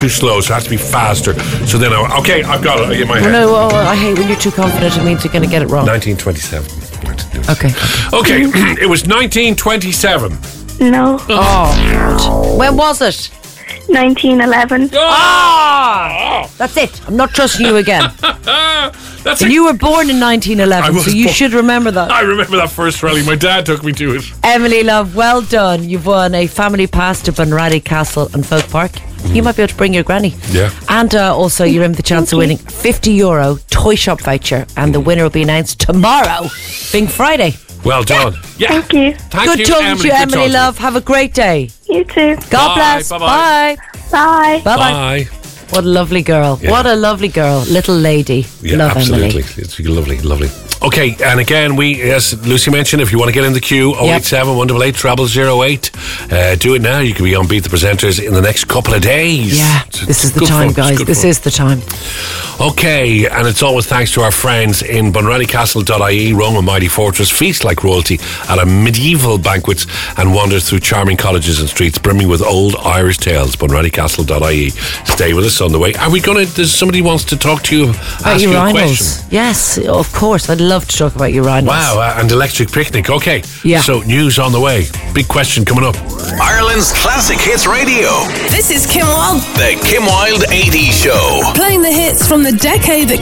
too slow, so it has to be faster. So then I've got it in my head. No, I hate when you're too confident. It means you're going to get it wrong. 1927. Okay. It was 1927. No. Oh, when was it? 1911. That's it. I'm not trusting you again. That's You were born in 1911, so you should remember that. I remember that first rally. My dad took me to it. Emily, love, well done. You've won a family pass to Bunratty Castle and Folk Park. You might be able to bring your granny. Yeah. And also you're in with the chance of winning €50 toy shop voucher, and the winner will be announced tomorrow, being Friday. Well done. Yeah. Thank you. Good talking to you, Emily, love. Have a great day. You too. God bless. Bye-bye. Bye. Bye. What a lovely girl. Yeah. What a lovely girl. Little lady. Yeah, Love absolutely. Emily. It's lovely. Okay, and again, as Lucy mentioned, if you want to get in the queue, 087 188 0008. Do it now. You can be on Beat the Presenters in the next couple of days. Yeah, this is the time, guys. This is the time. Okay, and it's always thanks to our friends in bunrattycastle.ie, Rome a mighty fortress, feast like royalty at a medieval banquets and wanders through charming colleges and streets brimming with old Irish tales. bunrattycastle.ie. Stay with us on the way. Are we going to, there's somebody wants to talk to you, ask you a question. Yes, of course. I'd love to talk about urinals. Wow, and electric picnic. Okay. Yeah. So news on the way. Big question coming up. Ireland's Classic Hits Radio. This is Kim Wilde. The Kim Wilde 80s Show. Playing the hits from the decade that